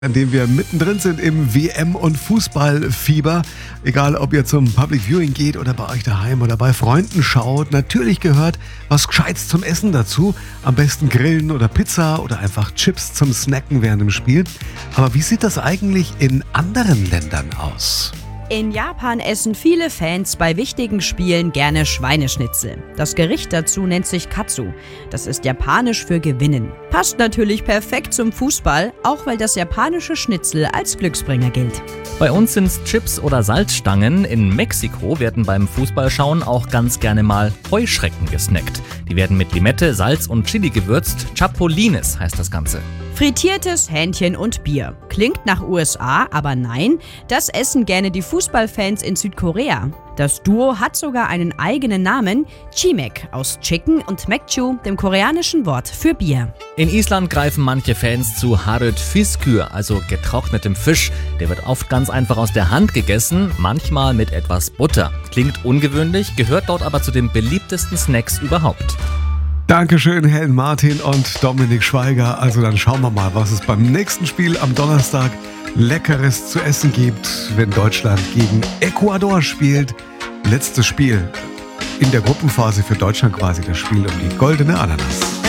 In dem wir mittendrin sind im WM- und Fußballfieber. Egal, ob ihr zum Public Viewing geht oder bei euch daheim oder bei Freunden schaut. Natürlich gehört was Gescheites zum Essen dazu. Am besten Grillen oder Pizza oder einfach Chips zum Snacken während dem Spiel. Aber wie sieht das eigentlich in anderen Ländern aus? In Japan essen viele Fans bei wichtigen Spielen gerne Schweineschnitzel. Das Gericht dazu nennt sich Katsu. Das ist japanisch für gewinnen. Passt natürlich perfekt zum Fußball, auch weil das japanische Schnitzel als Glücksbringer gilt. Bei uns sind's Chips oder Salzstangen. In Mexiko werden beim Fußballschauen auch ganz gerne mal Heuschrecken gesnackt. Die werden mit Limette, Salz und Chili gewürzt. Chapulines heißt das Ganze. Frittiertes Hähnchen und Bier. Klingt nach USA, aber nein, das essen gerne die Fußballfans in Südkorea. Das Duo hat sogar einen eigenen Namen, Chimek, aus Chicken und Mekju, dem koreanischen Wort für Bier. In Island greifen manche Fans zu Harrod Fiskur, also getrocknetem Fisch. Der wird oft ganz einfach aus der Hand gegessen, manchmal mit etwas Butter. Klingt ungewöhnlich, gehört dort aber zu den beliebtesten Snacks überhaupt. Dankeschön, Helen Martin und Dominik Schweiger. Also dann schauen wir mal, was es beim nächsten Spiel am Donnerstag Leckeres zu essen gibt, wenn Deutschland gegen Ecuador spielt. Letztes Spiel in der Gruppenphase für Deutschland quasi, das Spiel um die goldene Ananas.